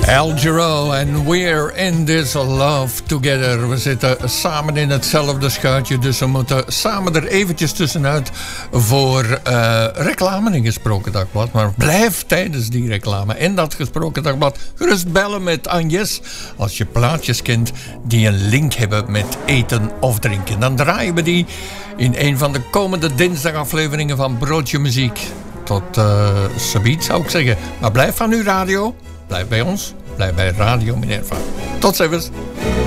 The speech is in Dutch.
Al Jarreau en We're in this love together. We zitten samen in hetzelfde schuitje, dus we moeten samen er eventjes tussenuit voor reclame in Gesproken Dagblad. Maar blijf tijdens die reclame in dat Gesproken Dagblad gerust bellen met Agnes als je plaatjes kent die een link hebben met eten of drinken. Dan draaien we die in een van de komende dinsdagafleveringen van Broodje Muziek. Tot subiet zou ik zeggen. Maar blijf van uw radio. Blijf bij ons. Blijf bij Radio Minerva. Tot ziens.